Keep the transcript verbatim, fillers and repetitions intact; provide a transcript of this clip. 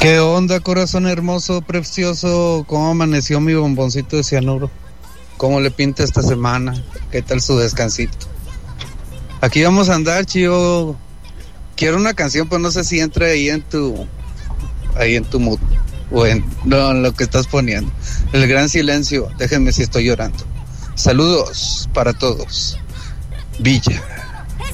¿Qué onda, corazón hermoso, precioso? ¿Cómo amaneció mi bomboncito de cianuro? ¿Cómo le pinta esta semana? ¿Qué tal su descansito? Aquí vamos a andar, chido. Quiero una canción, pero no sé si entra ahí en tu... Ahí en tu mood. O en, no, en lo que estás poniendo. El gran silencio. Déjenme si estoy llorando. Saludos para todos. Villa.